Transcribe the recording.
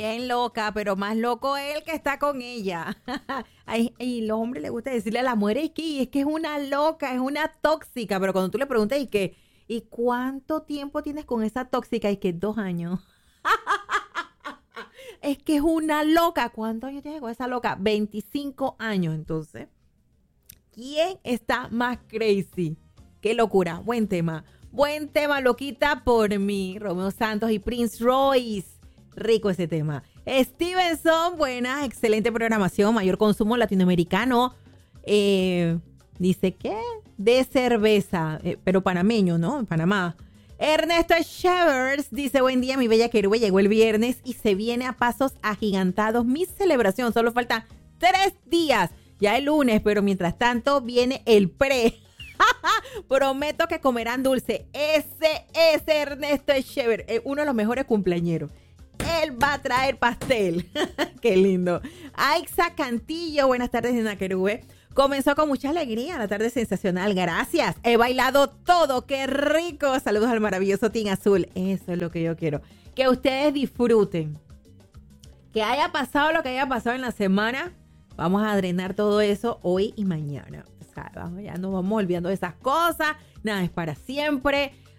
Bien loca, pero más loco él que está con ella. Ay, y los hombres les gusta decirle a las mujeres es que es una loca, es una tóxica, pero cuando tú le preguntas ¿y cuánto tiempo tienes con esa tóxica? Y que 2 años. Es que es una loca. ¿Cuántos años tienes con esa loca? 25 años, entonces. ¿Quién está más crazy? Qué locura. Buen tema. Buen tema, loquita por mí. Romeo Santos y Prince Royce. Rico ese tema. Stevenson, buena, excelente programación, mayor consumo latinoamericano. Dice que de cerveza, pero panameño, ¿no? En Panamá. Ernesto Shevers dice, buen día, mi bella querube, llegó el viernes y se viene a pasos agigantados. Mi celebración, solo faltan 3 días. Ya el lunes, pero mientras tanto viene el pre. Prometo que comerán dulce. Ese es Ernesto Shevers, uno de los mejores cumpleañeros. Él va a traer pastel. Qué lindo. Aixa Cantillo, buenas tardes, Nena Querube. Comenzó con mucha alegría, la tarde sensacional. Gracias. He bailado todo. Qué rico. Saludos al maravilloso Team Azul. Eso es lo que yo quiero. Que ustedes disfruten. Que haya pasado lo que haya pasado en la semana. Vamos a drenar todo eso hoy y mañana. O sea, ya nos vamos olvidando de esas cosas. Nada es para siempre.